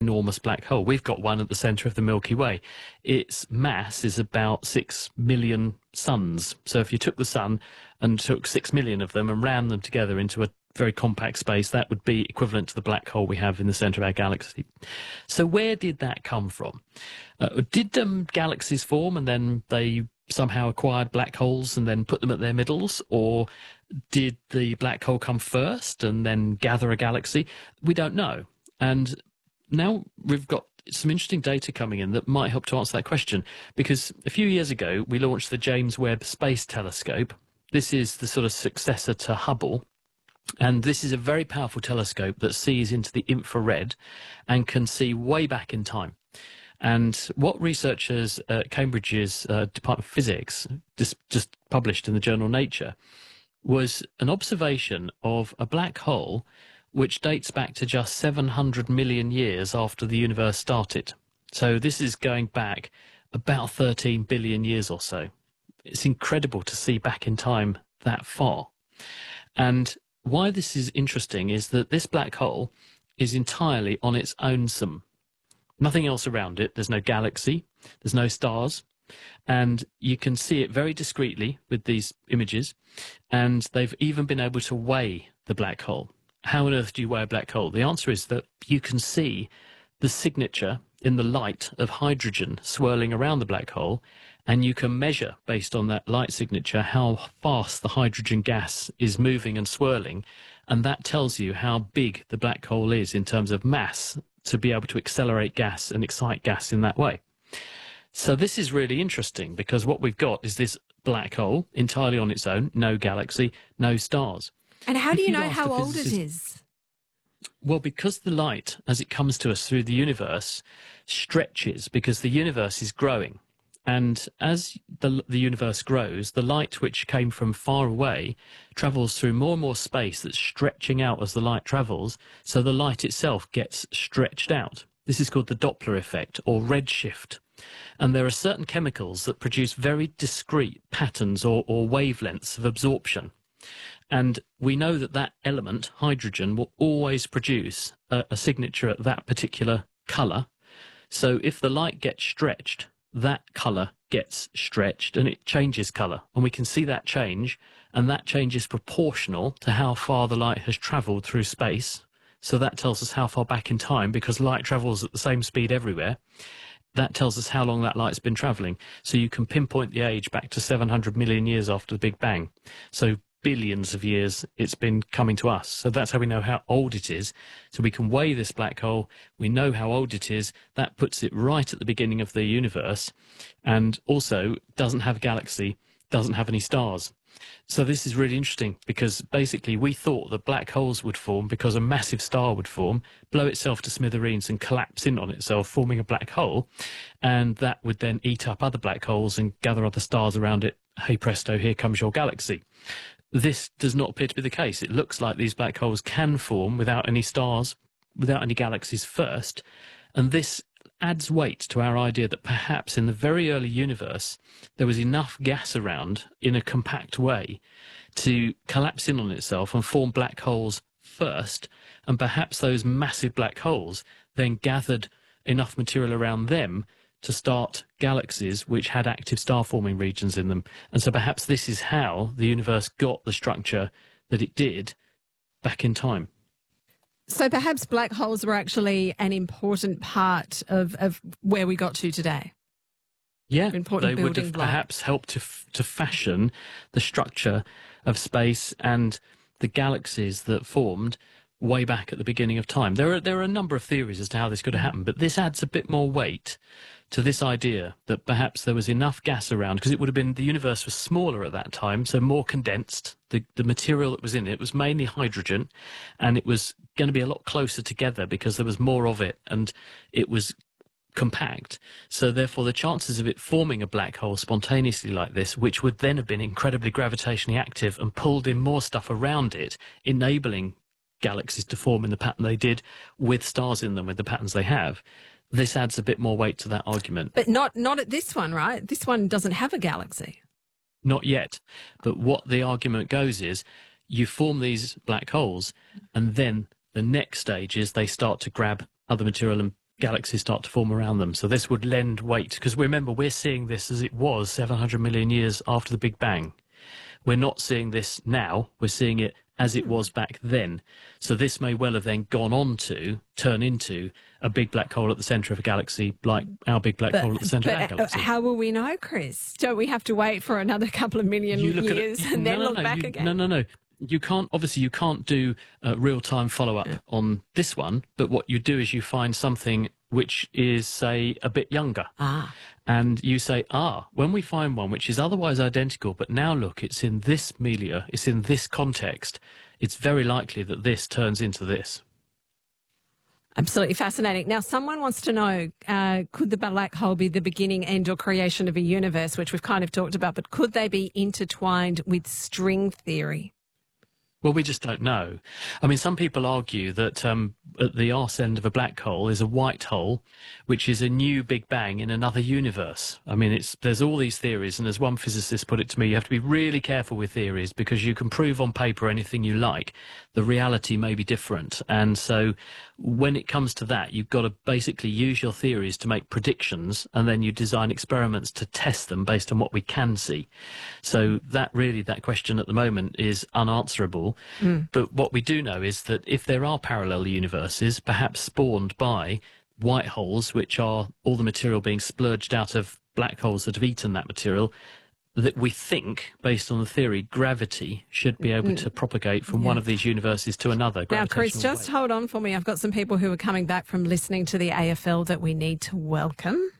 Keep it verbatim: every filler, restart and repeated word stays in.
enormous black hole. We've got one at the centre of the Milky Way. Its mass is about six million suns. So if you took the sun and took six million of them and ran them together into a very compact space, that would be equivalent to the black hole we have in the centre of our galaxy. So where did that come from? Uh, did um, galaxies form and then they somehow acquired black holes and then put them at their middles? Or did the black hole come first and then gather a galaxy? We don't know. And now we've got some interesting data coming in that might help to answer that question, because a few years ago we launched the James Webb Space Telescope. This is the sort of successor to Hubble. And this is a very powerful telescope that sees into the infrared and can see way back in time. And what researchers at Cambridge's uh, Department of Physics just, just published in the journal Nature was an observation of a black hole which dates back to just seven hundred million years after the universe started. So this is going back about thirteen billion years or so. It's incredible to see back in time that far. And why this is interesting is that this black hole is entirely on its own sum. Nothing else around it. There's no galaxy, there's no stars, and you can see it very discreetly with these images, and they've even been able to weigh the black hole. How on earth do you weigh a black hole? The answer is that you can see the signature in the light of hydrogen swirling around the black hole, and you can measure, based on that light signature, how fast the hydrogen gas is moving and swirling, and that tells you how big the black hole is in terms of mass to be able to accelerate gas and excite gas in that way. So this is really interesting, because what we've got is this black hole entirely on its own, no galaxy, no stars. And how do If you you know ask how the old it physicist- is? Well, because the light, as it comes to us through the universe, stretches, because the universe is growing. And as the, the universe grows, the light which came from far away travels through more and more space that's stretching out as the light travels, so the light itself gets stretched out. This is called the Doppler effect, or redshift. And there are certain chemicals that produce very discrete patterns or, or wavelengths of absorption. And we know that that element, hydrogen, will always produce a, a signature at that particular colour. So if the light gets stretched, that colour gets stretched and it changes colour. And we can see that change, and that change is proportional to how far the light has travelled through space. So that tells us how far back in time, because light travels at the same speed everywhere. That tells us how long that light's been travelling. So you can pinpoint the age back to seven hundred million years after the Big Bang. So billions of years it's been coming to us. So that's how we know how old it is. So we can weigh this black hole. We know how old it is. That puts it right at the beginning of the universe, and also doesn't have a galaxy, doesn't have any stars. So this is really interesting, because basically we thought that black holes would form because a massive star would form, blow itself to smithereens and collapse in on itself, forming a black hole, and that would then eat up other black holes and gather other stars around it. Hey presto, here comes your galaxy. This does not appear to be the case. It looks like these black holes can form without any stars, without any galaxies first, and this adds weight to our idea that perhaps in the very early universe there was enough gas around in a compact way to collapse in on itself and form black holes first, and perhaps those massive black holes then gathered enough material around them to start galaxies which had active star-forming regions in them. And so perhaps this is how the universe got the structure that it did back in time. So perhaps black holes were actually an important part of, of where we got to today. Yeah, Important they would building have block. perhaps helped to, f- to fashion the structure of space and the galaxies that formed way back at the beginning of time. There are, there are a number of theories as to how this could have happened, but this adds a bit more weight to this idea that perhaps there was enough gas around, because it would have been, the universe was smaller at that time, so more condensed. The, the material that was in it was mainly hydrogen, and it was going to be a lot closer together because there was more of it, and it was compact. So therefore the chances of it forming a black hole spontaneously like this, which would then have been incredibly gravitationally active and pulled in more stuff around it, enabling galaxies to form in the pattern they did with stars in them, with the patterns they have, this adds a bit more weight to that argument. But not not at this one, right? This one doesn't have a galaxy. Not yet. But what the argument goes is, you form these black holes, and then the next stage is they start to grab other material and galaxies start to form around them. So this would lend weight, because remember, we're seeing this as it was seven hundred million years after the Big Bang. We're not seeing this now, we're seeing it as it was back then. So this may well have then gone on to turn into a big black hole at the centre of a galaxy, like our big black But, hole at the centre of our but galaxy. how will we know, Chris? Don't we have to wait for another couple of million You look at years it- and then no, no, look no, back you- again? No, no, no. You can't, obviously, you can't do a real-time follow-up Yeah. on this one, but what you do is you find something which is, say, a bit younger. Ah. And you say, ah, when we find one which is otherwise identical, but now look, it's in this milieu, it's in this context, it's very likely that this turns into this. Absolutely fascinating. Now, someone wants to know, uh, could the black hole be the beginning, end, or creation of a universe, which we've kind of talked about, but could they be intertwined with string theory? Well, we just don't know. I mean, some people argue that um, at the arse end of a black hole is a white hole, which is a new Big Bang in another universe. I mean, it's there's all these theories, and as one physicist put it to me, you have to be really careful with theories because you can prove on paper anything you like. The reality may be different. And so when it comes to that, you've got to basically use your theories to make predictions, and then you design experiments to test them based on what we can see. So that really, that question at the moment is unanswerable. Mm. But what we do know is that if there are parallel universes, perhaps spawned by white holes, which are all the material being splurged out of black holes that have eaten that material, that we think, based on the theory, gravity should be able to propagate from Yeah. one of these universes to another. Now, Chris, Gravitational just wave. hold on for me. I've got some people who are coming back from listening to the A F L that we need to welcome.